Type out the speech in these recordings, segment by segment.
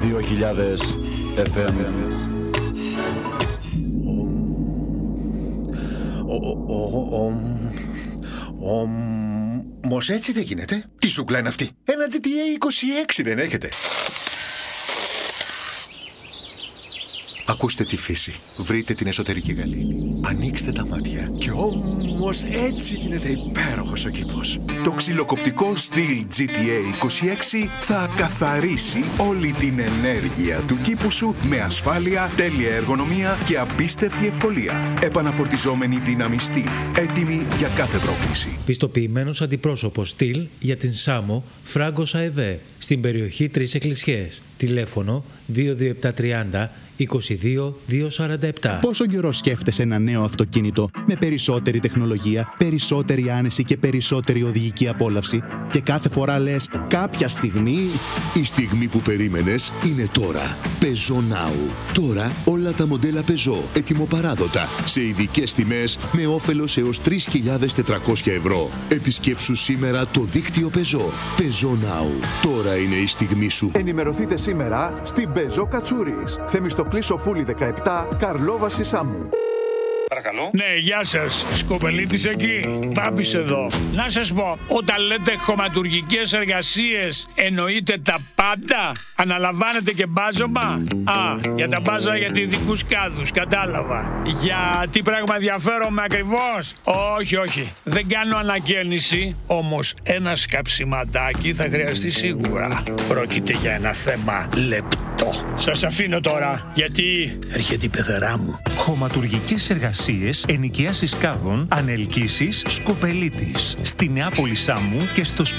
2000 FM. Όμως έτσι δεν γίνεται. Τι σούγκλα είναι αυτή? Ένα GTA 26 δεν έχετε? Ακούστε τη φύση. Βρείτε την εσωτερική γαλήνη. Ανοίξτε τα μάτια. Και όμως έτσι γίνεται υπέροχος ο κήπος. Το ξυλοκοπτικό Stihl GTA 26 θα καθαρίσει όλη την ενέργεια του κήπου σου με ασφάλεια, τέλεια εργονομία και απίστευτη ευκολία. Επαναφορτιζόμενη δύναμη Stihl. Έτοιμη για κάθε πρόκληση. Πιστοποιημένος αντιπρόσωπος Stihl για την Σάμο Φράγκος ΑΕΒ στην περιοχή Τρεις Εκκλησιές. Τηλέφωνο 22730 22-247. Πόσο καιρό σκέφτεσαι ένα νέο αυτοκίνητο με περισσότερη τεχνολογία, περισσότερη άνεση και περισσότερη οδηγική απόλαυση και κάθε φορά λες κάποια στιγμή... Η στιγμή που περίμενες είναι τώρα. Peugeot Now. Τώρα όλα τα μοντέλα Peugeot ετοιμοπαράδοτα σε ειδικές τιμές με όφελος έως 3.400 ευρώ. Επισκέψου σήμερα το δίκτυο Peugeot. Peugeot Now. Τώρα είναι η στιγμή σου. Ενημερωθείτε σήμερα στην Peugeot Κατσούρης. Θεμιστοκλής Σοφούλη 17, Καρλόβαση Σάμου. Παρακαλώ. Ναι, γεια σας. Σκοπελίτης εκεί. Μπάμπης εδώ. Να σας πω, όταν λέτε χωματουργικές εργασίες, εννοείτε τα πάντα? Αναλαμβάνετε και μπάζωμα? Για τα μπάζα για ειδικούς κάδους, κατάλαβα. Για τι πράγμα ενδιαφέρομαι ακριβώς? Όχι. Δεν κάνω ανακαίνιση, όμως ένα σκαψιματάκι θα χρειαστεί σίγουρα. Πρόκειται για ένα θέμα λεπτό. Σας αφήνω τώρα, γιατί έρχεται η πεθερά μου. Χωματουργικές εργασίες, ενοικίασης κάδων, ανελκύσεις, Σκοπελίτης. Στη Νεάπολη Σάμου και στο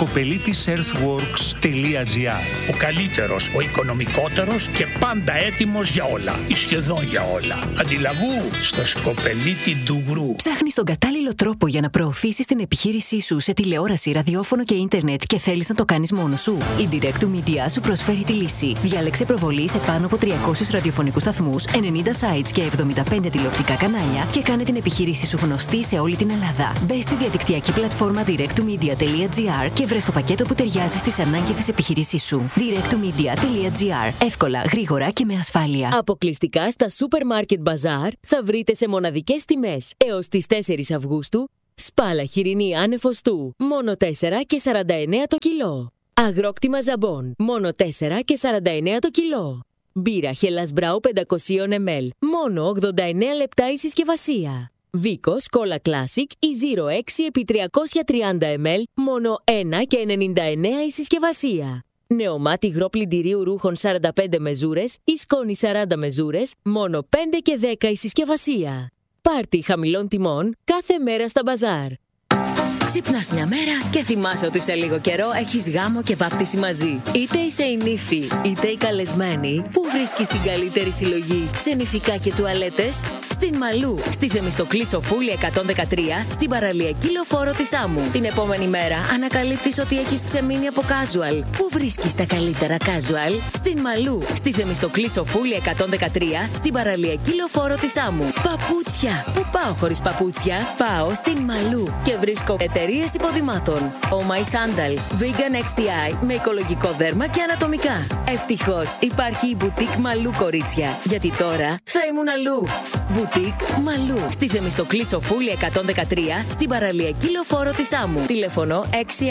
skopelitis.earthworks.gr. Ο καλύτερος, ο οικονομικότερος και πάντα έτοιμος για όλα. Ή σχεδόν για όλα. Αντιλαβού στο Σκοπελίτη Ντουγρού. Ψάχνεις τον κατάλληλο τρόπο για να προωθήσεις την επιχείρησή σου σε τηλεόραση, ραδιόφωνο και ίντερνετ και θέλεις να το κάνεις μόνος σου? Η Direct to Media σου προσφέρει τη λύση. Διάλεξε προβολή σε πάνω από 300 ραδιοφωνικούς σταθμούς, 90 sites και 75 τηλεοπτικά κανάλια και κάνε την επιχείρησή σου γνωστή σε όλη την Ελλάδα. Μπες στη διαδικτυακή πλατφόρμα directtomedia.gr και βρες το πακέτο που ταιριάζει στις ανάγκες της επιχείρησής σου. directtomedia.gr. Εύκολα, γρήγορα και με ασφάλεια. Αποκλειστικά στα Supermarket Bazaar θα βρείτε σε μοναδικές τιμές έως τις 4 Αυγούστου σπάλα χοιρινή άνεφοστού μόνο 4 και 49 το κιλό. Αγρόκτημα ζαμπόν, μόνο 4 και 49 το κιλό. Μπύρα Hellas Brau 500 ml, μόνο 89 λεπτά η συσκευασία. Βίκος Cola Classic ή 06 επί 330 ml, μόνο 1 και 99 η συσκευασία. Νεομάτι υγρό πλυντηρίου ρούχων 45 μεζούρες ή σκόνη 40 μεζούρες, μόνο 5 και 10 η συσκευασία. Πάρτι χαμηλών τιμών κάθε μέρα στα μπαζάρ. Ξυπνάς μια μέρα και θυμάσαι ότι σε λίγο καιρό έχεις γάμο και βάπτιση μαζί. Είτε είσαι η νύφη, είτε η καλεσμένη, που βρίσκεις την καλύτερη συλλογή σε νηφικά και τουαλέτες? Στην Μαλού, στη Θεμιστοκλή Σοφούλη 113, στην παραλιακή λεωφόρο της Σάμου. Την επόμενη μέρα ανακαλύπτεις ότι έχεις ξεμείνει από casual. Πού βρίσκεις τα καλύτερα casual? Στην Μαλού, στη Θεμιστοκλή Σοφούλη 113, στην παραλιακή λεωφόρο της Σάμου. Παπούτσια. Πού πάω χωρίς παπούτσια? Πάω στην Μαλού και βρίσκω εταιρείες υποδημάτων. Oh My Sandals, Vegan XTI με οικολογικό δέρμα και ανατομικά. Ευτυχώς υπάρχει η Boutique Μαλού, κορίτσια, γιατί τώρα θα ήμουν αλλού. Boutique Μαλού, στη Θεμιστοκλή Σοφούλη 113, στην παραλιακή λεωφόρο της Σάμου. Τηλέφωνο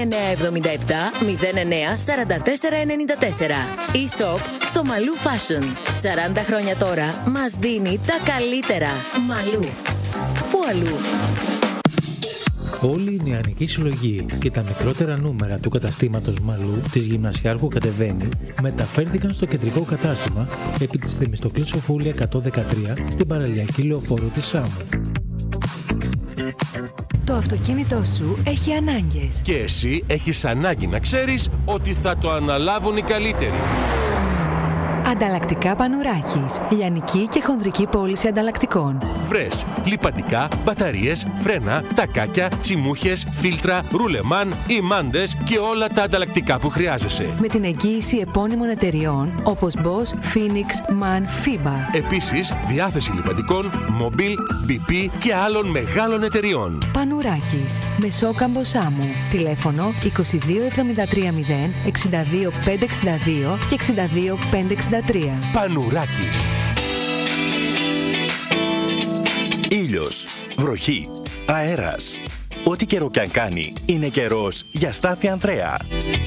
6977 09 44 94. E-shop στο Μαλού Fashion. 40 χρόνια τώρα μας δίνει τα καλύτερα. Μαλού. Πού αλλού? Όλη η νεανική συλλογή και τα μικρότερα νούμερα του καταστήματος Μαλού της Γυμνασιάρχου Κατεβαίνει μεταφέρθηκαν στο κεντρικό κατάστημα επί της Θεμιστοκλής Σοφούλη 113 στην παραλιακή λεωφόρο της Σάμου. Το αυτοκίνητό σου έχει ανάγκες. Και εσύ έχεις ανάγκη να ξέρεις ότι θα το αναλάβουν οι καλύτεροι. Ανταλλακτικά Πανουράκης. Λιανική και χονδρική πώληση ανταλλακτικών. Βρες λιπαντικά, μπαταρίες, φρένα, τακάκια, τσιμούχες, φίλτρα, ρουλεμάν, ημάντες και όλα τα ανταλλακτικά που χρειάζεσαι. Με την εγγύηση επώνυμων εταιριών όπως Bosch, Phoenix, MAN, FIBA. Επίσης, διάθεση λιπαντικών, Mobil, BP και άλλων μεγάλων εταιριών. Πανουράκης, Μεσόκαμπο Σάμου. Τηλέφωνο 22730 62 562 και 62 563. Πανουράκης. Ήλιος, βροχή, αέρας. Ό,τι καιρό κι αν κάνει, είναι καιρός για Στάθη Ανδρέα.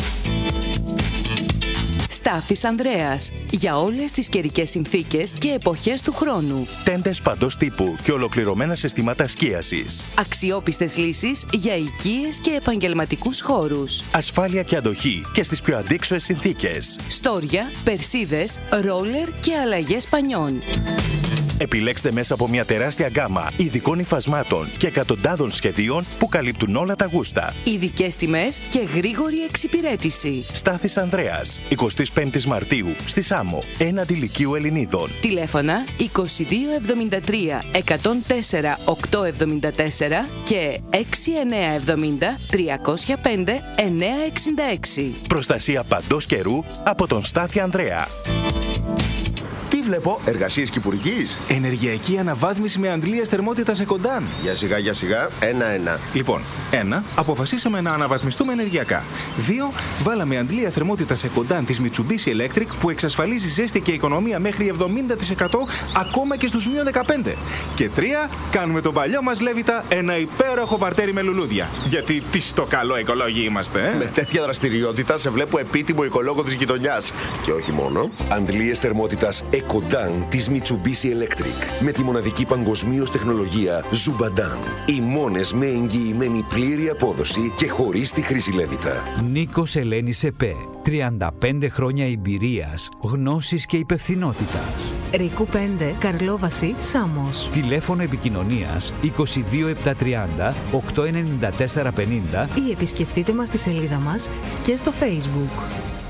Στάθης Ανδρέας. Για όλες τις καιρικές συνθήκες και εποχές του χρόνου. Τέντες παντός τύπου και ολοκληρωμένα συστήματα σκίασης. Αξιόπιστες λύσεις για οικίες και επαγγελματικούς χώρους. Ασφάλεια και αντοχή και στις πιο αντίξωες συνθήκες. Στόρια, περσίδες, ρόλερ και αλλαγές πανιών. Επιλέξτε μέσα από μια τεράστια γκάμα ειδικών υφασμάτων και εκατοντάδων σχεδίων που καλύπτουν όλα τα γούστα. Ειδικές τιμές και γρήγορη εξυπηρέτηση. Στάθης Ανδρέας, 25 Μαρτίου, στη Σάμο, έναντι Λυκείου Ελληνίδων. Τηλέφωνα 2273 104 874 και 6970 305 966. Προστασία παντός καιρού από τον Στάθη Ανδρέα. Τι βλέπω, εργασίες κυπουρικής. Ενεργειακή αναβάθμιση με αντλίες θερμότητας Εκοντάν. Για σιγά, ένα-ένα. Λοιπόν, 1. Αποφασίσαμε να αναβαθμιστούμε ενεργειακά. 2. Βάλαμε αντλία θερμότητας Εκοντάν της Mitsubishi Electric που εξασφαλίζει ζέστη και οικονομία μέχρι 70% ακόμα και στους -15. Και 3. Κάνουμε τον παλιό μας Λέβητα ένα υπέροχο παρτέρι με λουλούδια. Γιατί τι στο καλό οικολόγοι είμαστε, Με τέτοια δραστηριότητα σε βλέπω επίτιμο οικολόγο της γειτονιάς. Και όχι μόνο. Αντλίες θερμότητας Εκοντάν της Mitsubishi Electric. Με τη μοναδική παγκοσμίως τεχνολογία Zubadan. Οι μόνες με εγγυημένη πλήρη απόδοση και χωρίς τη χρήση Λέβητα. Νίκος Ελένης ΕΠΕ. 35 χρόνια εμπειρίας, γνώσης και υπευθυνότητας. Ρίκου 5, Καρλόβαση, Σάμος. Τηλέφωνο επικοινωνίας 22730 89450 ή επισκεφτείτε μας στη σελίδα μας και στο Facebook.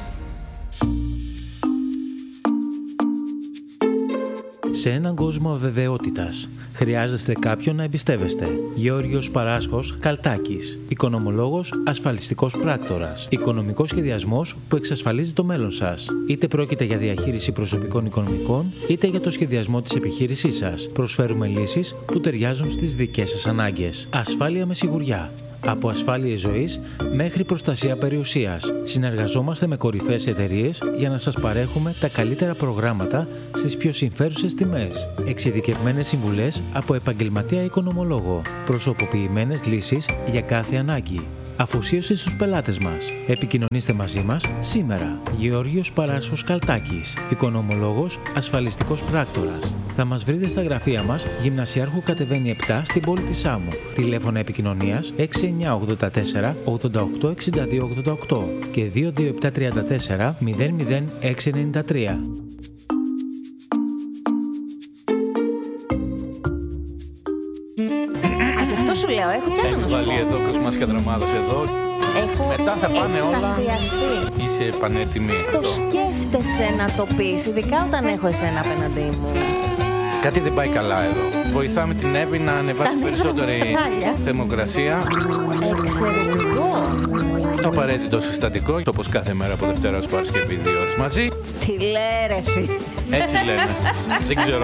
Σε έναν κόσμο αβεβαιότητας, χρειάζεστε κάποιον να εμπιστεύεστε. Γεώργιος Παράσχος Καλτάκης. Οικονομολόγος, ασφαλιστικός πράκτορας. Οικονομικός σχεδιασμός που εξασφαλίζει το μέλλον σας. Είτε πρόκειται για διαχείριση προσωπικών οικονομικών, είτε για το σχεδιασμό της επιχείρησής σας. Προσφέρουμε λύσεις που ταιριάζουν στις δικές σας ανάγκες. Ασφάλεια με σιγουριά. Από ασφάλειες ζωής μέχρι προστασία περιουσίας. Συνεργαζόμαστε με κορυφαίες εταιρείες για να σας παρέχουμε τα καλύτερα προγράμματα στις πιο συμφέρουσες τιμές. Εξειδικευμένες συμβουλές από επαγγελματία οικονομολόγο. Προσωποποιημένες λύσεις για κάθε ανάγκη. Αφοσίωση στους πελάτες μας. Επικοινωνήστε μαζί μας σήμερα. Γεώργιος Παράσχος Καλτάκης. Οικονομολόγος, ασφαλιστικός πράκτορας. Θα μας βρείτε στα γραφεία μας, Γυμνασιάρχου κατεβαίνει 7 στην πόλη της Σάμου. Τηλέφωνα επικοινωνίας 6984 88 62 88 και 22734 00693. Σου λέω, έχω κι άλλο να σου πω. Βάλει εδώ κοσμάς και δραμάδος εδώ. Έχω μετά θα πάνε εκστασιαστεί. Όλα. Είσαι πανέτοιμη. Το σκέφτεσαι να το πεις, ειδικά όταν έχω εσένα απέναντί μου. Κάτι δεν πάει καλά εδώ. Βοηθάμε την Εύη να ανεβάσει περισσότερη θερμοκρασία. Εξαιρετικό. Το απαραίτητο συστατικό, όπως κάθε μέρα από Δευτέρα ως Παρασκευή 2 ώρες μαζί. Τι λέει ρε φίλε. Έτσι λένε. Δεν ξέρω.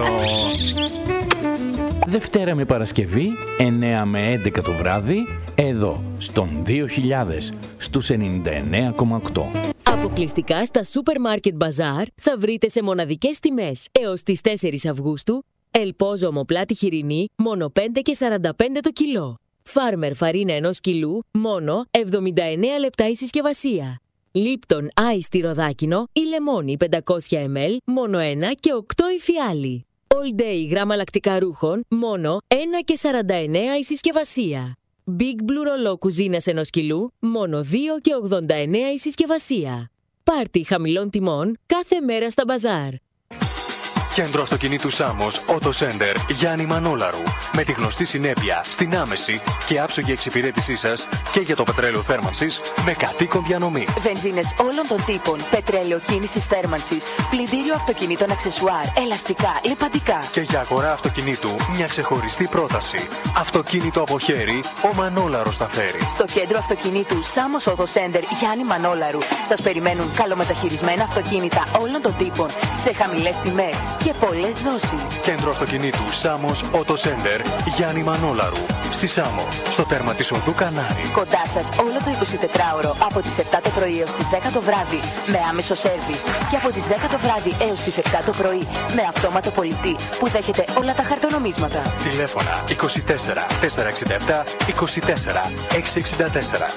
Δευτέρα με Παρασκευή, 9 με 11 το βράδυ, εδώ, στον 2000, στους 99,8. Αποκλειστικά στα Supermarket Bazaar θα βρείτε σε μοναδικές τιμές έως τις 4 Αυγούστου ελπόζο ομοπλάτη χοιρινή μόνο 5 και 45 το κιλό. Φάρμερ φαρίνα 1 κιλού μόνο 79 λεπτά η συσκευασία. Λίπτον άι ροδάκινο ή λεμόνι 500 ml μόνο 1 και 8 η φιάλη. All Day γράμμα λακτικά ρούχων μόνο 1 και 49 η συσκευασία. Big Blue ρολό κουζίνας 1 κιλού μόνο 2 και 89 η συσκευασία. Πάρτι χαμηλών τιμών κάθε μέρα στα μπαζάρ. Κέντρο αυτοκινήτου Σάμος Auto Center Γιάννη Μανόλαρου. Με τη γνωστή συνέπεια στην άμεση και άψογη εξυπηρέτησή σας και για το πετρέλαιο θέρμανσης με κατοίκον διανομή. Βενζίνες όλων των τύπων, πετρέλαιο κίνησης θέρμανσης, πλυντήριο αυτοκινήτων αξεσουάρ, ελαστικά, λιπαντικά. Και για αγορά αυτοκινήτου μια ξεχωριστή πρόταση. Αυτοκίνητο από χέρι, ο Μανόλαρος τα φέρει. Στο κέντρο αυτοκινήτου Σάμος Auto Center Γιάννη Μανόλαρου σας περιμένουν καλομεταχειρισμένα αυτοκίνητα όλων των τύπων σε χαμηλές τιμές και πολλές δόσεις. Κέντρο αυτοκινήτου Σάμος Auto Center Γιάννη Μανόλαρου. Στη Σάμο, στο τέρμα της οδού Κανάρη. Κοντά σας όλο το 24ωρο από τις 7 το πρωί έως τις 10 το βράδυ με άμεσο σέρβις και από τις 10 το βράδυ έως τις 7 το πρωί με αυτόματο πολιτή που δέχεται όλα τα χαρτονομίσματα. Τηλέφωνα 24 467 24 664.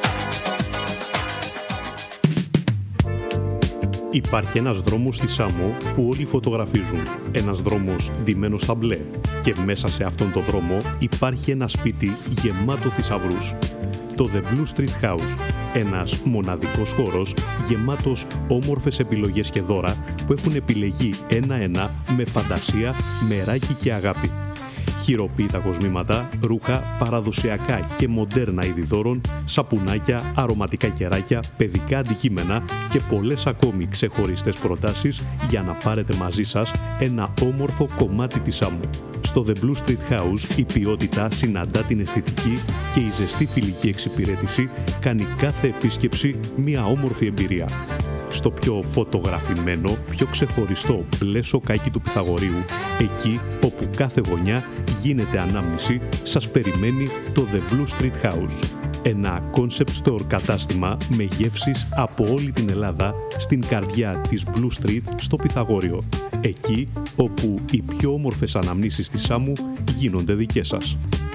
Υπάρχει ένας δρόμος στη Σάμο που όλοι φωτογραφίζουν. Ένας δρόμος ντυμένος στα μπλε. Και μέσα σε αυτόν τον δρόμο υπάρχει ένα σπίτι γεμάτο θησαυρούς. Το The Blue Street House. Ένας μοναδικός χώρος γεμάτος όμορφες επιλογές και δώρα που έχουν επιλεγεί ένα-ένα με φαντασία, μεράκι και αγάπη. Χειροποίητα κοσμήματα, ρούχα, παραδοσιακά και μοντέρνα είδη δώρων, σαπουνάκια, αρωματικά κεράκια, παιδικά αντικείμενα και πολλές ακόμη ξεχωριστές προτάσεις για να πάρετε μαζί σας ένα όμορφο κομμάτι της Σάμου. Στο The Blue Street House η ποιότητα συναντά την αισθητική και η ζεστή φιλική εξυπηρέτηση κάνει κάθε επίσκεψη μια όμορφη εμπειρία. Στο πιο φωτογραφημένο, πιο ξεχωριστό μπλε σοκάκι του Πυθαγορείου, εκεί όπου κάθε γωνιά γίνεται ανάμνηση, σας περιμένει το The Blue Street House. Ένα concept store κατάστημα με γεύσεις από όλη την Ελλάδα στην καρδιά της Blue Street στο Πυθαγόριο. Εκεί όπου οι πιο όμορφες αναμνήσεις της Σάμου γίνονται δικές σας.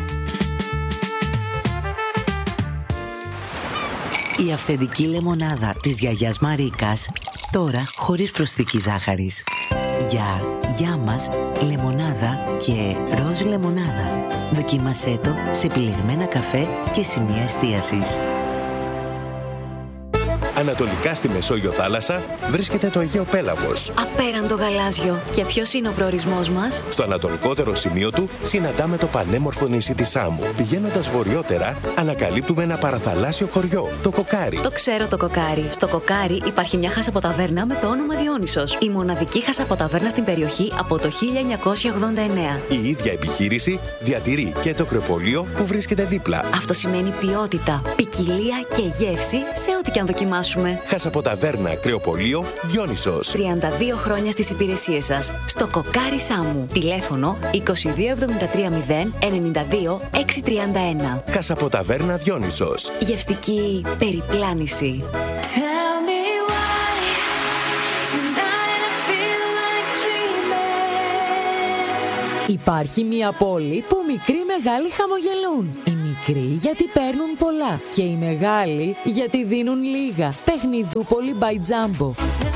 Η αυθεντική λεμονάδα της γιαγιάς Μαρίκας, τώρα χωρίς προσθήκη ζάχαρης. Για μας, λεμονάδα και ροζ λεμονάδα. Δοκίμασέ το σε επιλεγμένα καφέ και σημεία εστίασης. Ανατολικά στη Μεσόγειο θάλασσα βρίσκεται το Αιγαίο Πέλαγος. Απέραντο γαλάζιο. Και ποιος είναι ο προορισμός μας? Στο ανατολικότερο σημείο του συναντάμε το πανέμορφο νησί της Σάμου. Πηγαίνοντας βορειότερα, ανακαλύπτουμε ένα παραθαλάσσιο χωριό, το Κοκάρι. Το ξέρω το Κοκάρι. Στο Κοκάρι υπάρχει μια χασαποταβέρνα με το όνομα Διόνυσος. Η μοναδική χασαποταβέρνα στην περιοχή από το 1989. Η ίδια επιχείρηση διατηρεί και το κρεοπολείο που βρίσκεται δίπλα. Αυτό σημαίνει ποιότητα, ποικιλία και γεύση σε ό,τι και αν δοκιμάσουμε. Χασαποταβέρνα κρεοπολείο Διόνυσος. 32 χρόνια στις υπηρεσίες σας. Στο Κοκάρι Σάμου. Τηλέφωνο 2273 092 631. Χασαποταβέρνα Διόνυσος. Γευστική περιπλάνηση. Υπάρχει μια πόλη που μικροί μεγάλοι χαμογελούν. Οι μικροί γιατί παίρνουν πολλά και οι μεγάλοι γιατί δίνουν λίγα. Παιχνιδούπολη by Jumbo.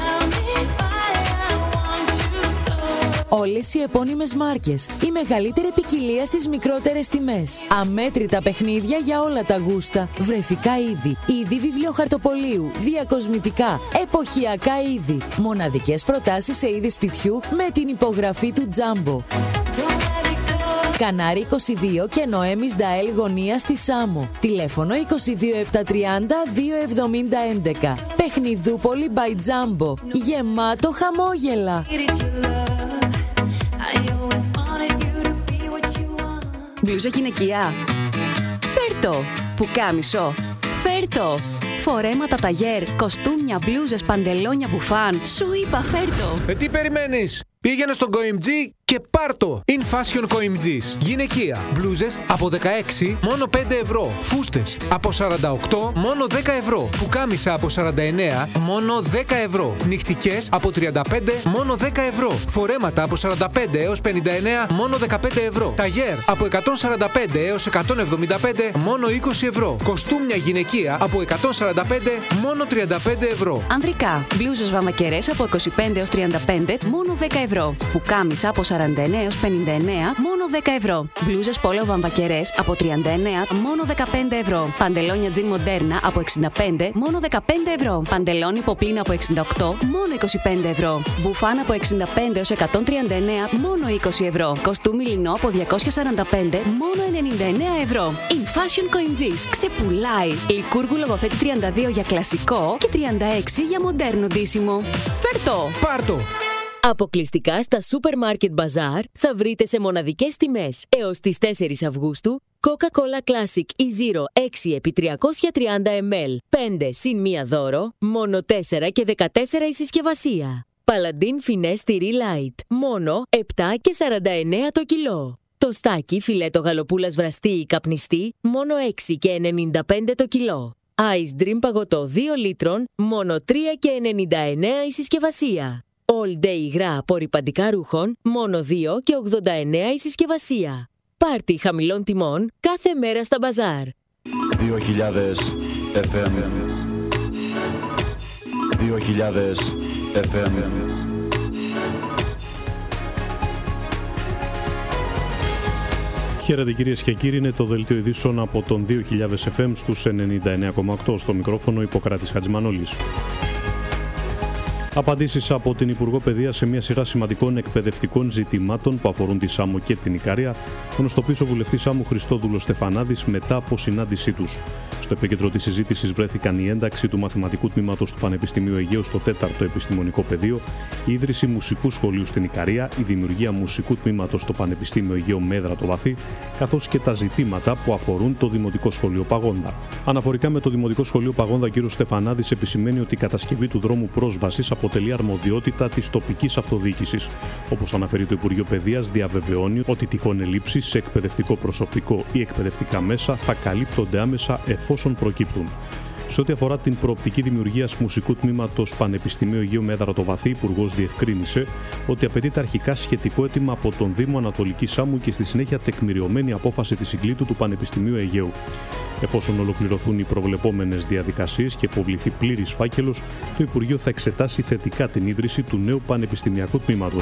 Όλες οι επώνυμες μάρκες, η μεγαλύτερη ποικιλία στις μικρότερες τιμές. Αμέτρητα παιχνίδια για όλα τα γούστα. Βρεφικά είδη, είδη βιβλιοχαρτοπολίου, διακοσμητικά, εποχιακά είδη. Μοναδικές προτάσεις σε είδη σπιτιού με την υπογραφή του Jumbo. Κανάρι 22 και Νοέμις Νταέλ γωνία στη Σάμο. Τηλέφωνο 22730 27011. Παιχνιδούπολη by Jumbo. Γεμάτο χαμόγελα. Μπλούζα γυναικεία. Φέρτο. Πουκάμισο. Φέρτο. Φορέματα ταγέρ, κοστούμια, μπλούζες, παντελόνια, μπουφάν. Σου είπα φέρτο. Τι περιμένεις? Πήγαινε στον COIMG και πάρτο. In Fashion COIMG's. Γυναικεία. Μπλούζες από 16 μόνο 5 ευρώ. Φούστες από 48 μόνο 10 ευρώ. Πουκάμισα από 49 μόνο 10 ευρώ. Νυχτικές από 35 μόνο 10 ευρώ. Φορέματα από 45 έως 59 μόνο 15 ευρώ. Ταγέρ από 145 έως 175 μόνο 20 ευρώ. Κοστούμια γυναικεία από 145 μόνο 35 ευρώ. Ανδρικά. Μπλούζες βαμακερές από 25 έως 35 μόνο 10 ευρώ. Πουκάμισα από 49 49 έως 59, μόνο 10 ευρώ. Μπλούζες πόλο βαμβακερές από 39, μόνο 15 ευρώ. Παντελόνια τζιν μοντέρνα από 65, μόνο 15 ευρώ. Παντελόνι ποπλίνα από 68, μόνο 25 ευρώ. Μπουφάν από 65 έως 139, μόνο 20 ευρώ. Κοστούμι λινό από 245, μόνο 99 ευρώ. In Fashion Coimgis ξεπουλάει. Λικούργου λογοθέτη 32 για κλασικό και 36 για μοντέρνο ντύσιμο. Φέρτο! Πάρτο! Αποκλειστικά στα Supermarket Bazaar θα βρείτε σε μοναδικές τιμές έως τις 4 Αυγούστου Coca-Cola Classic E-Zero 6x330 ml 5 συν 1 δώρο, μόνο 4 και 14 η συσκευασία. Paladin Finesse Tiri Light, μόνο 7 και 49 το κιλό. Το στάκι φιλέτο γαλοπούλας βραστή ή καπνιστή, μόνο 6 και 95 το κιλό. Ice Dream παγωτό 2 λίτρων, μόνο 3 και 99 η συσκευασία. All Day υγρά απορρυπαντικά ρούχων, μόνο 2 και 89 η συσκευασία. Πάρτι χαμηλών τιμών κάθε μέρα στα μπαζάρ. 2000 FM 2000 FM. Χαίρετε κυρίες και κύριοι, είναι το δελτίο ειδήσεων από τον 2000 FM στους 99,8. Στο μικρόφωνο Ιπποκράτης Χατζημανόλης. Απαντήσεις από την Υπουργό Παιδείας σε μια σειρά σημαντικών εκπαιδευτικών ζητημάτων που αφορούν τη Σάμο και την Ικαρία, γνωστοποίησε ο βουλευτής Σάμου Χριστόδουλος Στεφανάδης μετά από συνάντησή τους. Στο επίκεντρο της συζήτησης βρέθηκαν η ένταξη του μαθηματικού τμήματος του Πανεπιστημίου Αιγαίου στο 4ο Επιστημονικό Πεδίο, η ίδρυση μουσικού σχολείου στην Ικαρία, η δημιουργία μουσικού τμήματος στο Πανεπιστήμιο Αιγαίου Μέδρα το Βαθύ, καθώς και τα ζητήματα που αφορούν το Δημοτικό Σχολείο Παγόντα. Αναφορικά με το Δημοτικό Σχολείο Παγόντα, ο κ. Στεφανάδης επισημαίνει ότι η κατασκευή του δρόμου πρόσβασης αποτελεί αρμοδιότητα της τοπικής αυτοδιοίκησης. Όπως αναφέρει το Υπουργείο Παιδείας, διαβεβαιώνει ότι τυχόν ελλείψεις σε εκπαιδευτικό προσωπικό ή εκπαιδευτικά μέσα θα καλύπτονται άμεσα εφόσον προκύπτουν. Σε ό,τι αφορά την προοπτική δημιουργία μουσικού τμήματος Πανεπιστημίου Αιγαίου Μέδρα το Βαθύ, ο Υπουργός διευκρίνησε ότι απαιτείται αρχικά σχετικό αίτημα από τον Δήμο Ανατολικής Σάμου και στη συνέχεια τεκμηριωμένη απόφαση της συγκλήτου του Πανεπιστημίου Αιγαίου. Εφόσον ολοκληρωθούν οι προβλεπόμενες διαδικασίες και υποβληθεί πλήρης φάκελος, το Υπουργείο θα εξετάσει θετικά την ίδρυση του νέου πανεπιστημιακού τμήματος.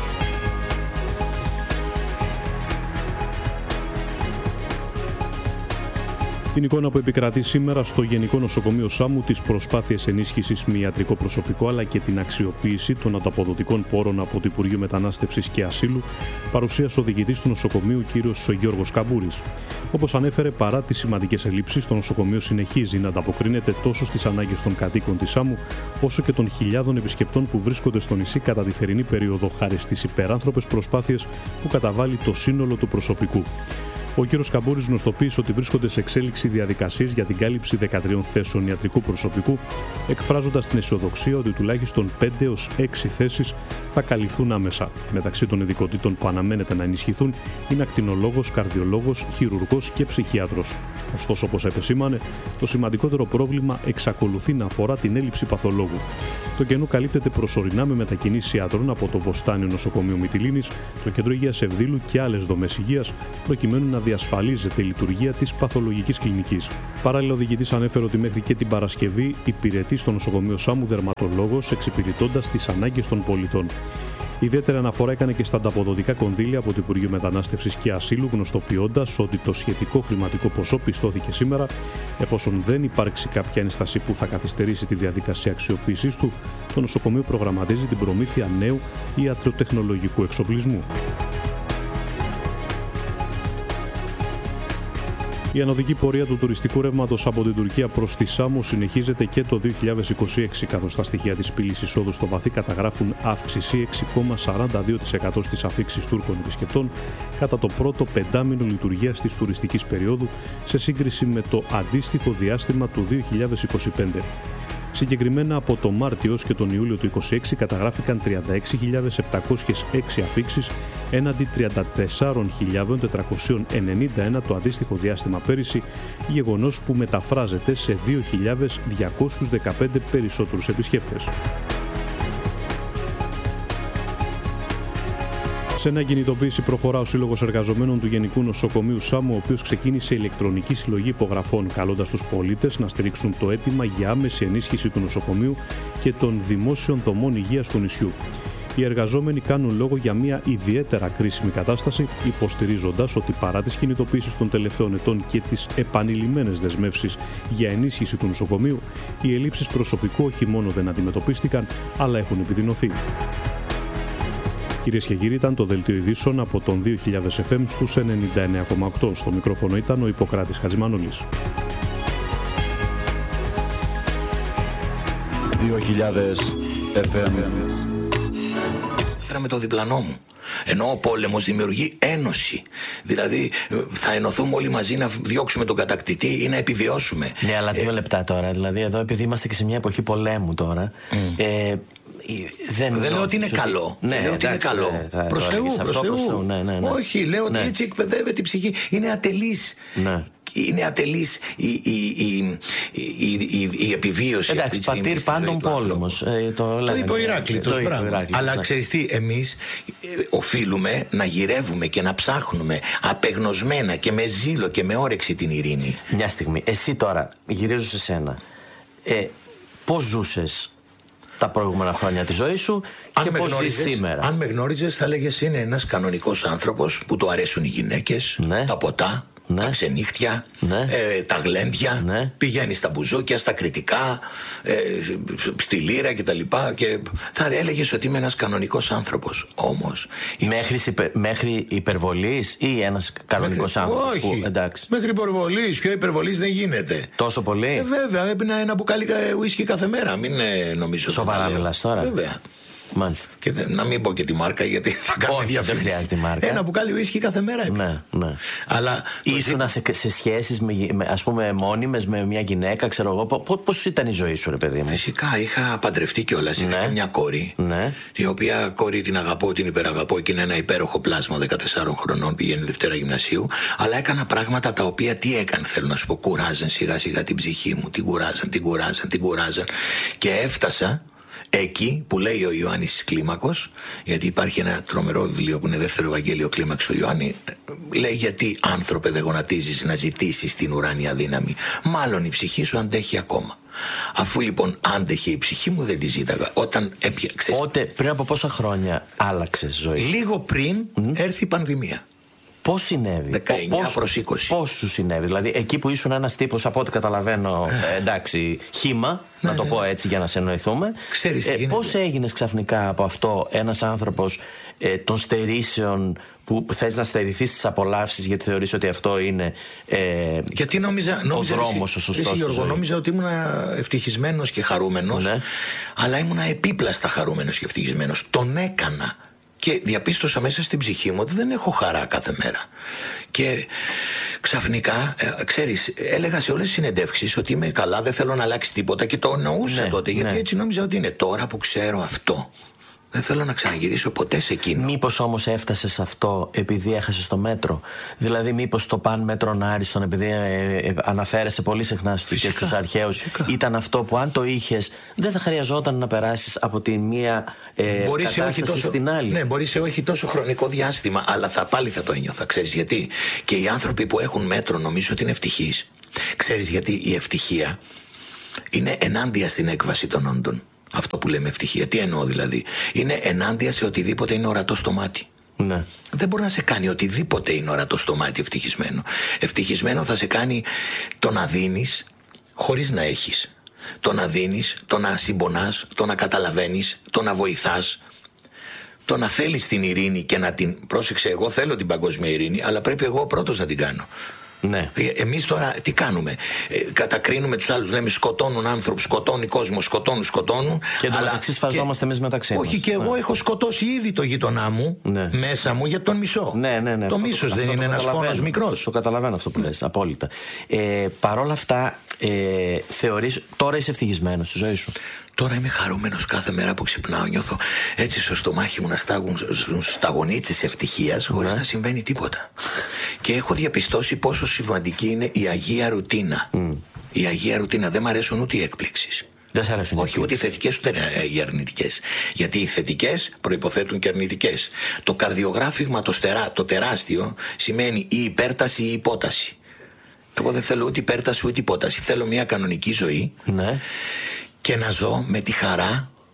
Την εικόνα που επικρατεί σήμερα στο Γενικό Νοσοκομείο Σάμου, τις προσπάθειες ενίσχυσης με ιατρικό προσωπικό αλλά και την αξιοποίηση των ανταποδοτικών πόρων από το Υπουργείο Μετανάστευσης και Ασύλου, παρουσίασε ο διοικητής του νοσοκομείου κ. Γιώργος Καμπούρης. Όπως ανέφερε, παρά τις σημαντικές ελλείψεις, το νοσοκομείο συνεχίζει να ανταποκρίνεται τόσο στις ανάγκες των κατοίκων της Σάμου, όσο και των χιλιάδων επισκεπτών που βρίσκονται στο νησί κατά τη θερινή περίοδο, χάρη στις υπεράνθρωπες προσπάθειες που καταβάλει το σύνολο του προσωπικού. Ο κ. Καμπούρης γνωστοποίησε ότι βρίσκονται σε εξέλιξη διαδικασίες για την κάλυψη 13 θέσεων ιατρικού προσωπικού, εκφράζοντας την αισιοδοξία ότι τουλάχιστον 5 έως 6 θέσεις θα καλυφθούν άμεσα. Μεταξύ των ειδικοτήτων που αναμένεται να ενισχυθούν είναι ακτινολόγος, καρδιολόγος, χειρουργός και ψυχίατρος. Ωστόσο, όπως επεσήμανε, το σημαντικότερο πρόβλημα εξακολουθεί να αφορά την έλλειψη παθολόγου. Το κενό καλύπτεται προσωρινά με μετακινήσεις ιατρών από το Βοστάνιο Νοσοκομείο Μυτιλήνης, το Κέντρο Υγείας Ευδήλου και άλλες δομές υγείας, προκειμένου να διασφαλίζεται η λειτουργία της παθολογικής κλινικής. Παράλληλα, ο διοικητής ανέφερε ότι μέχρι και την Παρασκευή υπηρετεί στο νοσοκομείο Σάμου δερματολόγος, εξυπηρετώντας τις ανάγκες των πολιτών. Ιδιαίτερη αναφορά έκανε και στα ανταποδοτικά κονδύλια από το Υπουργείο Μετανάστευσης και Ασύλου, γνωστοποιώντας ότι το σχετικό χρηματικό ποσό πιστώθηκε σήμερα, εφόσον δεν υπάρξει κάποια ένσταση που θα καθυστερήσει τη διαδικασία αξιοποίησής του, το νοσοκομείο προγραμματίζει την προμήθεια νέου ιατροτεχνολογικού εξοπλισμού. Η ανωδική πορεία του τουριστικού ρεύματος από την Τουρκία προς τη Σάμο συνεχίζεται και το 2026, καθώς τα στοιχεία της πύλης εισόδου στο Βαθύ καταγράφουν αύξηση 6,42% στις αφήξεις Τούρκων επισκεπτών κατά το πρώτο πεντάμινο λειτουργίας της τουριστικής περίοδου σε σύγκριση με το αντίστοιχο διάστημα του 2025. Συγκεκριμένα από το Μάρτιο και τον Ιούλιο του 2026 καταγράφηκαν 36.706 αφήξεις έναντι 34.491 το αντίστοιχο διάστημα πέρυσι, γεγονός που μεταφράζεται σε 2.215 περισσότερους επισκέπτες. Σε νέα κινητοποίηση προχωρά ο Σύλλογος Εργαζομένων του Γενικού Νοσοκομείου Σάμου, ο οποίος ξεκίνησε ηλεκτρονική συλλογή υπογραφών, καλώντας τους πολίτες να στηρίξουν το αίτημα για άμεση ενίσχυση του νοσοκομείου και των δημόσιων δομών υγείας του νησιού. Οι εργαζόμενοι κάνουν λόγο για μια ιδιαίτερα κρίσιμη κατάσταση, υποστηρίζοντας ότι παρά τις κινητοποίησεις των τελευταίων ετών και τις επανειλημμένες δεσμεύσεις για ενίσχυση του νοσοκομείου, οι ελλείψεις προσωπικού όχι μόνο δεν αντιμετωπίστηκαν, αλλά έχουν επιδεινωθεί. Κυρίες και κύριοι, ήταν το Δελτίο Ειδήσεων από τον 2000 FM στους 99,8. Στο μικρόφωνο ήταν ο Ιπποκράτης Χατζημανόλης. 2000 FM. Με το διπλανό μου. Ενώ ο πόλεμος δημιουργεί ένωση. Δηλαδή θα ενωθούμε όλοι μαζί να διώξουμε τον κατακτητή ή να επιβιώσουμε. Ναι, αλλά 2 λεπτά τώρα. Δηλαδή εδώ, επειδή είμαστε και σε μια εποχή πολέμου τώρα. Δεν λέω ότι είναι καλό. Ναι, λέω ότι είναι καλό. Προς Θεού. Ναι. Όχι, λέω ότι έτσι εκπαιδεύεται η ψυχή. Είναι ατελής. Ναι. Είναι ατελής η επιβίωση. Εντάξει, πατήρ πάντων πόλεμος. Το είπε ο Ηράκλειτος. Αλλά ξέρεις τι, εμείς οφείλουμε να γυρεύουμε και να ψάχνουμε απεγνωσμένα και με ζήλο και με όρεξη την ειρήνη. Μια στιγμή, εσύ τώρα, γυρίζω σε σένα. Πώς ζούσες τα προηγούμενα χρόνια της ζωής σου και πώς ζεις σήμερα? Αν με γνώριζες θα έλεγες είναι ένας κανονικός άνθρωπος που του αρέσουν οι γυναίκες, τα ποτά, τα ξενύχτια, τα γλέντια, πηγαίνει στα μπουζούκια, στα κριτικά, στη λύρα κτλ. Και θα έλεγες ότι είμαι ένας κανονικός άνθρωπος. Όμως μέχρι υπερβολής ή ένας κανονικός άνθρωπος? Όχι, μέχρι υπερβολής. Πιο υπερβολής δεν γίνεται. Τόσο πολύ? Βέβαια, έπινα ένα μπουκάλι ουίσκι κάθε μέρα. Μην νομίζω. Σοβαρά μιλάς τώρα? Βέβαια. Μάλιστα. Και να μην πω και τη μάρκα, γιατί θα κάνω διαφήμιση. Δεν χρειάζεται τη μάρκα. Ένα μπουκάλι ουίσκι κάθε μέρα έπινα. Ναι. Αλλά ήσουν σε σχέσεις ας πούμε μόνιμες με μια γυναίκα, ξέρω εγώ. Πώς ήταν η ζωή σου, ρε παιδί μου? Φυσικά, είχα παντρευτεί κιόλας. Είχα και μια κόρη. Η οποία κόρη την αγαπώ, την υπεραγαπώ και είναι ένα υπέροχο πλάσμα 14 χρονών. Πηγαίνει Δευτέρα Γυμνασίου. Αλλά έκανα πράγματα τα οποία τι έκανε, θέλω να σου πω. Κουράζαν σιγά σιγά την ψυχή μου. Την κουράζαν. Και έφτασα εκεί που λέει ο Ιωάννης Κλίμακος, γιατί υπάρχει ένα τρομερό βιβλίο που είναι δεύτερο Ευαγγέλιο Κλίμακος του Ιωάννη, λέει γιατί άνθρωπε δεν γονατίζεις να ζητήσεις την ουράνια δύναμη? Μάλλον η ψυχή σου αντέχει ακόμα. Αφού λοιπόν άντεχε η ψυχή μου δεν τη ζήταγα. Πότε, πριν από πόσα χρόνια άλλαξες ζωή? Λίγο πριν έρθει η πανδημία. Πώς συνέβη? 19 προς 20. Πώς σου συνέβη? Δηλαδή εκεί που ήσουν ένας τύπος, από ό,τι καταλαβαίνω, εντάξει, χύμα, να το πω έτσι για να σε εννοηθούμε. Πώς έγινες ξαφνικά από αυτό ένας άνθρωπος των στερήσεων, που θες να στερηθείς τις απολαύσεις γιατί θεωρείς ότι αυτό είναι γιατί νόμιζα ο δρόμος ο σωστός στη ζωή? Νόμιζα ότι ήμουν ευτυχισμένος και χαρούμενος, αλλά ήμουν επίπλαστα χαρούμενος και ευτυχισμένος. Τον έκανα. Και διαπίστωσα μέσα στην ψυχή μου ότι δεν έχω χαρά κάθε μέρα. Και ξαφνικά, ξέρεις, έλεγα σε όλες τις συνεντεύξεις ότι είμαι καλά, δεν θέλω να αλλάξει τίποτα. Και το εννοούσα τότε, γιατί έτσι νόμιζα ότι είναι. Τώρα που ξέρω αυτό, δεν θέλω να ξαναγυρίσω ποτέ σε εκείνο. Μήπως όμως έφτασες σε αυτό επειδή έχασες το μέτρο? Δηλαδή μήπως το παν μέτρον άριστον, επειδή αναφέρεσαι πολύ συχνά και στους αρχαίους, ήταν αυτό που αν το είχες δεν θα χρειαζόταν να περάσεις από τη μία κατάσταση στην άλλη? Ναι, μπορεί σε όχι τόσο χρονικό διάστημα, αλλά πάλι θα το ένιωθα. Ξέρεις γιατί? Και οι άνθρωποι που έχουν μέτρο νομίζω ότι είναι ευτυχείς. Ξέρεις γιατί? Η ευτυχία είναι ενάντια στην έκβαση των όντων. Αυτό που λέμε ευτυχία. Τι εννοώ δηλαδή? Είναι ενάντια σε οτιδήποτε είναι ορατό στο μάτι. Ναι. Δεν μπορεί να σε κάνει οτιδήποτε είναι ορατό στο μάτι ευτυχισμένο. Ευτυχισμένο θα σε κάνει το να δίνεις χωρίς να έχεις. Το να δίνεις, το να συμπονάς, το να καταλαβαίνεις, το να βοηθάς, το να θέλεις την ειρήνη και να την... Πρόσεξε, εγώ θέλω την παγκόσμια ειρήνη, αλλά πρέπει εγώ πρώτος να την κάνω. Ναι. Εμείς τώρα τι κάνουμε? Κατακρίνουμε τους άλλους, λέμε σκοτώνουν άνθρωπους, σκοτώνει κόσμο, σκοτώνουν. Και το μεταξύ σφαζόμαστε εμείς μεταξύ μας. Όχι, και εγώ έχω σκοτώσει ήδη το γείτονά μου μέσα μου για τον μισό. Ναι. Το μίσος δεν είναι ένας φόνος μικρός? Το καταλαβαίνω αυτό που λες, απόλυτα. Παρ' όλα αυτά, θεωρείς τώρα είσαι ευτυχισμένος στη ζωή σου? Τώρα είμαι χαρούμενος κάθε μέρα που ξυπνάω. Νιώθω έτσι στο στομάχι μου να στάγουν σταγονίτσες ευτυχίας χωρίς να συμβαίνει τίποτα. Και έχω διαπιστώσει πόσο σημαντική είναι η αγία ρουτίνα. Η αγία ρουτίνα. Δεν μ' αρέσουν ούτε οι έκπληξεις. Δεν σ' αρέσουν? Όχι, ούτε οι θετικές ούτε οι αρνητικές. Γιατί οι θετικές προϋποθέτουν και αρνητικές. Το καρδιογράφημα το τεράστιο σημαίνει η υπέρταση ή η υπόταση. Εγώ δεν θέλω ούτε υπέρταση ούτε υπόταση. Θέλω μια κανονική ζωή. Ναι. Και να ζω με τη χαρά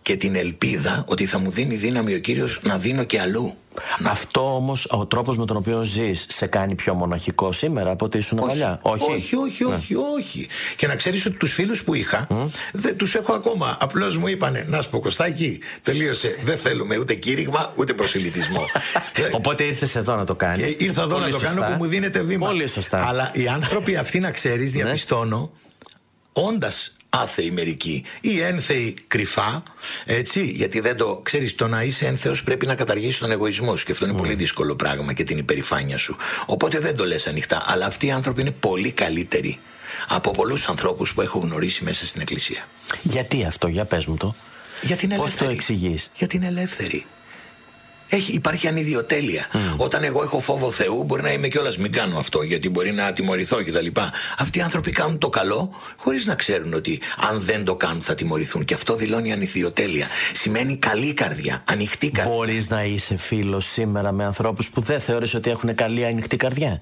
και την ελπίδα ότι θα μου δίνει δύναμη ο Κύριος να δίνω και αλλού. Αυτό όμως, ο τρόπος με τον οποίο ζεις, σε κάνει πιο μοναχικό σήμερα από ότι ήσουν παλιά? Όχι. Και να ξέρεις ότι τους φίλους που είχα δεν τους έχω ακόμα. Απλώς μου είπανε, να σου πω Κωστάκη, τελείωσε, δεν θέλουμε ούτε κήρυγμα ούτε προσελητισμό. Οπότε ήρθες εδώ να το κάνεις. Ήρθα εδώ να το κάνω που μου δίνετε βήμα. Πολύ σωστά. Αλλά οι άνθρωποι αυτοί, να ξέρεις, διαπιστώνω, όντας άθεοι μερικοί ή ένθεοι κρυφά, έτσι, γιατί δεν το ξέρεις, το να είσαι ένθεος πρέπει να καταργήσεις τον εγωισμό σου και αυτό είναι πολύ δύσκολο πράγμα και την υπερηφάνεια σου. Οπότε δεν το λες ανοιχτά. Αλλά αυτοί οι άνθρωποι είναι πολύ καλύτεροι από πολλούς ανθρώπους που έχω γνωρίσει μέσα στην Εκκλησία. Γιατί αυτό, για πες μου το. Γιατί είναι πώς το εξηγείς? Γιατί είναι ελεύθεροι. Υπάρχει ανιδιοτέλεια. Όταν εγώ έχω φόβο Θεού, μπορεί να είμαι κιόλας μην κάνω αυτό, γιατί μπορεί να τιμωρηθώ κτλ. Αυτοί οι άνθρωποι κάνουν το καλό χωρίς να ξέρουν ότι αν δεν το κάνουν θα τιμωρηθούν. Και αυτό δηλώνει ανιδιοτέλεια. Σημαίνει καλή καρδιά, ανοιχτή καρδιά. Μπορείς να είσαι φίλος σήμερα με ανθρώπους που δεν θεωρείς ότι έχουν καλή ανοιχτή καρδιά?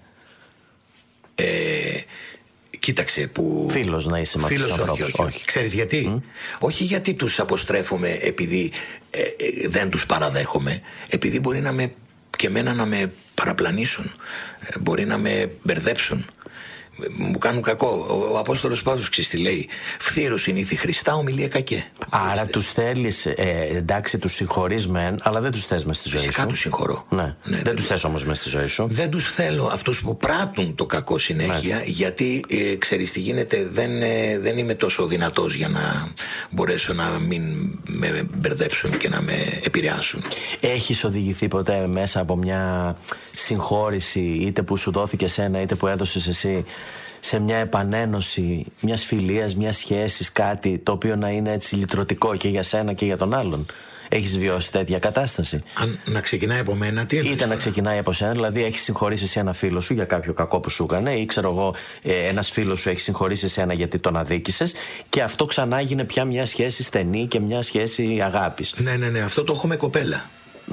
Κοίταξε που... Φίλος να είσαι με αυτούς τους ανθρώπους? Όχι. Ξέρεις γιατί? Όχι γιατί τους αποστρέφομαι επειδή δεν τους παραδέχομαι. Επειδή μπορεί και εμένα να με παραπλανήσουν. Μπορεί να με μπερδέψουν. Μου κάνουν κακό. Ο Απόστολος Παύλος τι λέει? Φθήρου συνήθη Χριστά, ομιλία κακέ. Άρα τους θέλεις, εντάξει, τους συγχωρείς μεν, αλλά δεν τους θες μες στη ζωή σου. Φυσικά τους συγχωρώ. Ναι. Δεν τους θες όμως μες στη ζωή σου. Δεν τους θέλω αυτούς που πράττουν το κακό συνέχεια, γιατί ξέρεις τι γίνεται, δεν είμαι τόσο δυνατός για να μπορέσω να μην με μπερδέψουν και να με επηρεάσουν. Έχεις οδηγηθεί ποτέ μέσα από μια συγχώρηση, είτε που σου δόθηκε σένα είτε που έδωσες εσύ, σε μια επανένωση μιας φιλίας, μιας σχέσης, κάτι το οποίο να είναι έτσι λυτρωτικό και για σένα και για τον άλλον? Έχεις βιώσει τέτοια κατάσταση? Να ξεκινάει από μένα, τι εννοείς? Είτε να ξεκινάει από σένα, δηλαδή έχεις συγχωρήσει εσύ ένα φίλο σου για κάποιο κακό που σου έκανε, ή ξέρω εγώ, ένας φίλος σου έχει συγχωρήσει εσένα γιατί τον αδίκησες, και αυτό ξανά έγινε πια μια σχέση στενή και μια σχέση αγάπης. Ναι, αυτό το έχω με κοπέλα.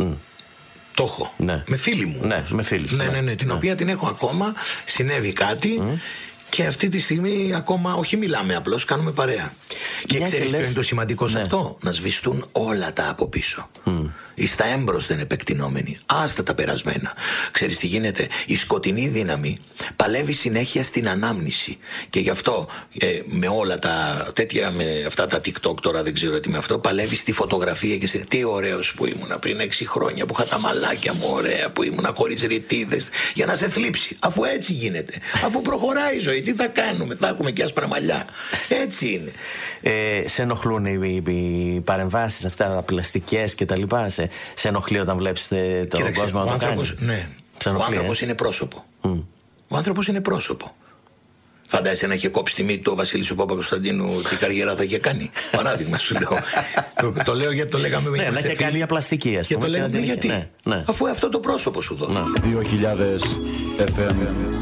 Το έχω. Ναι. Με φίλη μου. Ναι, με φίλη σου. Ναι, την οποία την έχω ακόμα. Συνέβη κάτι. Και αυτή τη στιγμή ακόμα όχι μιλάμε, απλώς κάνουμε παρέα. Και ξέρεις ποιο είναι το σημαντικό σε αυτό? Να σβηστούν όλα τα από πίσω. Εις τα έμπροσθεν επεκτηνόμενοι. Άστα τα περασμένα. Ξέρεις τι γίνεται? Η σκοτεινή δύναμη παλεύει συνέχεια στην ανάμνηση. Και γι' αυτό με όλα τα τέτοια, με αυτά τα TikTok τώρα δεν ξέρω τι με αυτό, παλεύει στη φωτογραφία και τι ωραίος που ήμουνα πριν 6 χρόνια που είχα τα μαλάκια μου ωραία, που ήμουνα χωρίς ρητίδες, για να σε θλίψει. Αφού έτσι γίνεται. Αφού προχωράει η ζωή, τι θα κάνουμε? Θα έχουμε και άσπρα μαλλιά. Έτσι είναι. Σε ενοχλούν οι παρεμβάσεις αυτά, τα πλαστικές και τα λοιπά? Σε ενοχλεί όταν βλέπεις τον κόσμο να το κάνει? Ναι. Ο άνθρωπος είναι πρόσωπο. Ο άνθρωπος είναι πρόσωπο. Φαντάζεσαι να είχε κόψει τη μύτη του ο Βασίλης ο Παπα-Κωνσταντίνου, τι καριέρα θα είχε κάνει? Παράδειγμα σου λέω. Το λέω γιατί το λέγαμε. Ναι, να είχε κάνει μια πλαστική, ας πούμε. Και το λέγαμε γιατί? Αφού αυτό το πρόσωπο σου δόθηκε. 2000 FM.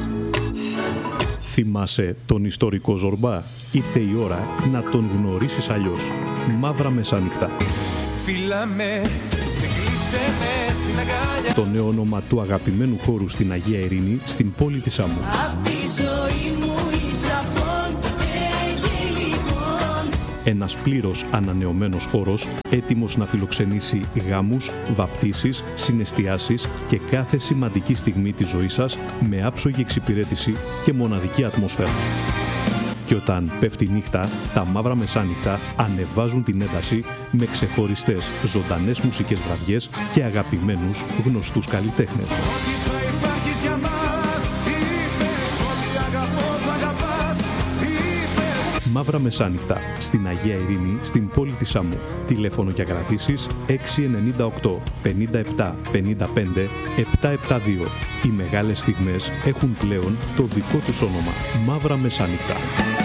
Θυμάσαι τον ιστορικό Ζορμπά? Ήρθε η ώρα να τον γνωρίσεις αλλιώς. Μαύρα Μεσάνυχτα. Το νέο όνομα του αγαπημένου χώρου στην Αγία Ειρήνη, στην πόλη της Σάμου. Ένας πλήρως ανανεωμένος χώρος, έτοιμος να φιλοξενήσει γάμους, βαπτίσεις, συναισθιάσεις και κάθε σημαντική στιγμή της ζωής σας με άψογη εξυπηρέτηση και μοναδική ατμόσφαιρα. Και όταν πέφτει η νύχτα, τα Μαύρα Μεσάνυχτα ανεβάζουν την ένταση με ξεχωριστές ζωντανές μουσικές βραδιές και αγαπημένους γνωστούς καλλιτέχνες. Μαύρα Μεσάνυχτα, στην Αγία Ειρήνη, στην πόλη της Σάμου. Τηλέφωνο για κρατήσεις 698 57 55 772. Οι μεγάλες στιγμές έχουν πλέον το δικό τους όνομα. Μαύρα Μεσάνυχτα.